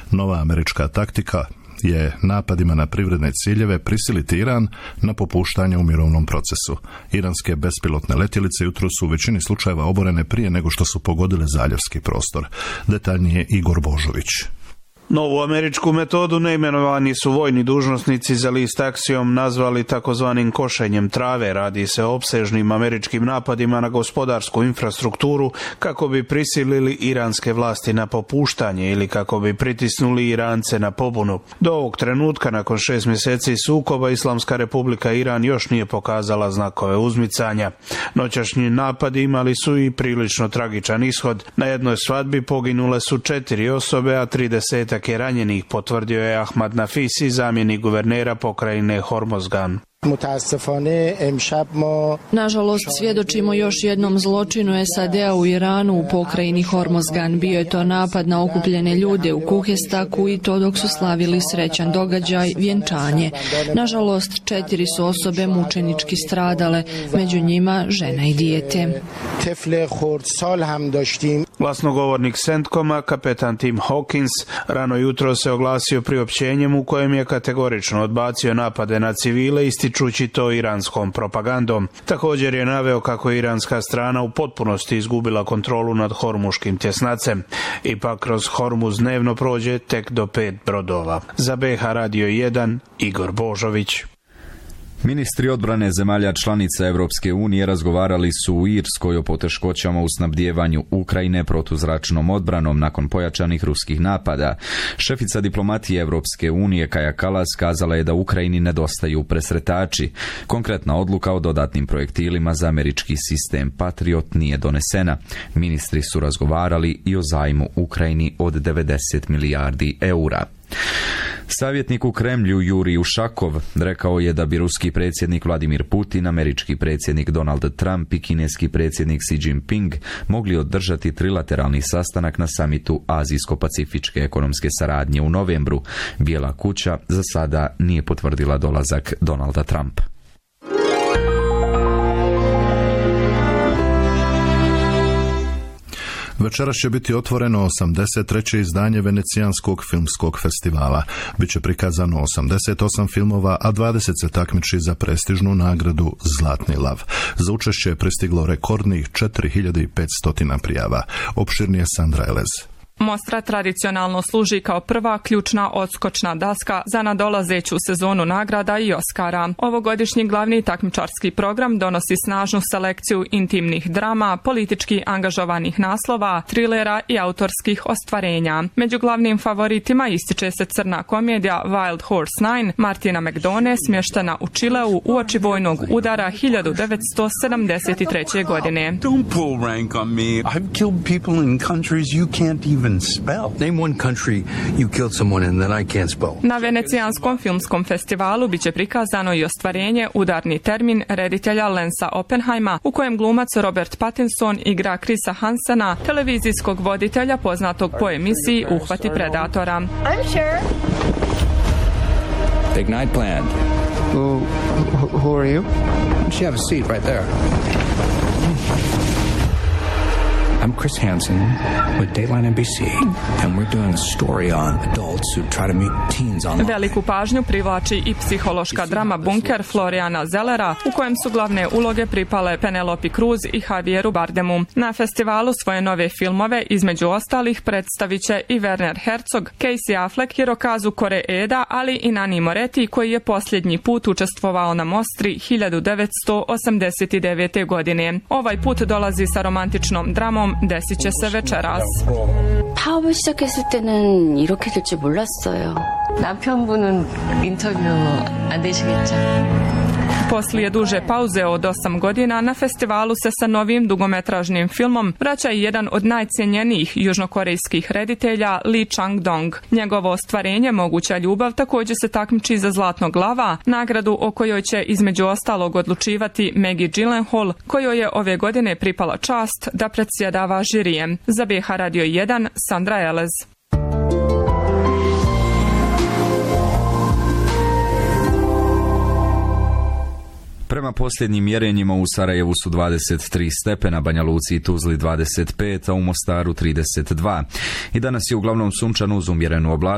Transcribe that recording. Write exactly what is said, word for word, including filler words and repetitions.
Nova američka taktika je napadima na privredne ciljeve prisiliti Iran na popuštanje u mirovnom procesu. Iranske bespilotne letjelice jutros su u većini slučajeva oborene prije nego što su pogodile zaljevski prostor. Detaljnije Igor Božović. Novu američku metodu neimenovani su vojni dužnosnici za list Axiom nazvali takozvanim košenjem trave. Radi se o opsežnim američkim napadima na gospodarsku infrastrukturu kako bi prisilili iranske vlasti na popuštanje ili kako bi pritisnuli Irance na pobunu. Do ovog trenutka, nakon šest mjeseci sukoba, Islamska republika Iran još nije pokazala znakove uzmicanja. Noćašnji napadi imali su i prilično tragičan ishod. Na jednoj svadbi poginule su četiri osobe, a tridesetak je ranjenih, potvrdio je Ahmad Nafisi, zamjenik guvernera pokrajine Hormozgan. Nažalost, svjedočimo još jednom zločinu S A D-a u Iranu u pokrajini Hormozgan. Bio je to napad na okupljene ljude u Kuhestaku i to dok su slavili srećan događaj, vjenčanje. Nažalost, četiri su osobe mučenički stradale, među njima žena i dijete. Glasnogovornik Centcoma, kapetan Tim Hawkins, rano jutro se oglasio priopćenjem u kojem je kategorično odbacio napade na civile, ističući to iranskom propagandom. Također je naveo kako je iranska strana u potpunosti izgubila kontrolu nad hormuškim tjesnacem. Ipak kroz Hormuz dnevno prođe tek do pet brodova. Za B H Radio jedan, Igor Božović. Ministri odbrane zemalja članica Europske unije razgovarali su u Irskoj o poteškoćama u snabdijevanju Ukrajine protuzračnom odbranom nakon pojačanih ruskih napada. Šefica diplomatije Europske unije Kaja Kallas kazala je da Ukrajini nedostaju presretači. Konkretna odluka o dodatnim projektilima za američki sistem Patriot nije donesena. Ministri su razgovarali i o zajmu Ukrajini od devedeset milijardi eura. Savjetnik u Kremlju Jurij Ušakov rekao je da bi ruski predsjednik Vladimir Putin, američki predsjednik Donald Trump i kineski predsjednik Xi Jinping mogli održati trilateralni sastanak na samitu Azijsko-pacifičke ekonomske saradnje u novembru. Bijela kuća za sada nije potvrdila dolazak Donalda Trumpa. Večeras će biti otvoreno osamdeset treće izdanje Venecijanskog filmskog festivala. Biće prikazano osamdeset osam filmova, a dvadeset se takmiči za prestižnu nagradu Zlatni lav. Za učešće je pristiglo rekordnih četiri hiljade petsto prijava. Opširnije Sandra Elez. Mostra tradicionalno služi kao prva ključna odskočna daska za nadolazeću sezonu nagrada i Oskara. Ovogodišnji glavni takmičarski program donosi snažnu selekciju intimnih drama, politički angažovanih naslova, trilera i autorskih ostvarenja. Među glavnim favoritima ističe se crna komedija Wild Horse Nine Martina McDonagha, smještena u Čileu uoči vojnog udara hiljadu devetsto sedamdeset treće. godine. Don't pull rank on me. I've killed people in countries you can't even spell. Name one country you killed someone in that I can't spell. Na Venecijanskom filmskom festivalu biće prikazano i ostvarenje Udarni termin reditelja Lensa Oppenheima, u kojem glumac Robert Pattinson igra Chrisa Hansena, televizijskog voditelja poznatog po emisiji Uhvati predatora. I'm sure. Ignite plan. Who, who are you? You have a seat right there. I'm Chris Hansen with Dateline N B C, and we're doing a story on adults who try to meet teens online. Veliku pažnju privlači i psihološka drama Bunker Floriana Zellera, u kojem su glavne uloge pripale Penelope Cruz i Javieru Bardemu. Na festivalu svoje nove filmove, između ostalih, predstavit će i Werner Herzog, Casey Affleck, Hirokazu Koreeda, ali i Nani Moretti, koji je posljednji put učestvovao na Mostri hiljadu devetsto osamdeset devete. godine. Ovaj put dolazi sa romantičnom dramom Desit će se večeras. 파업을 시작했을 때는 이렇게 될지 몰랐어요. 남편분은 인터뷰 안 되시겠죠? Poslije duže pauze od osam godina na festivalu se sa novim dugometražnim filmom vraća i jedan od najcijenjenijih južnokorejskih reditelja Lee Chang-dong. Njegovo ostvarenje Moguća ljubav također se takmiči za Zlatnog lava, nagradu o kojoj će između ostalog odlučivati Maggie Gyllenhaal, kojoj je ove godine pripala čast da predsjedava žirijem. Za B H Radio jedan, Sandra Elez. Prema posljednjim mjerenjima u Sarajevu su dvadeset tri stepena, Banja Luci i Tuzli dvadeset pet, a u Mostaru trideset dva. I danas je uglavnom sunčano uz umjerenu oblačnost.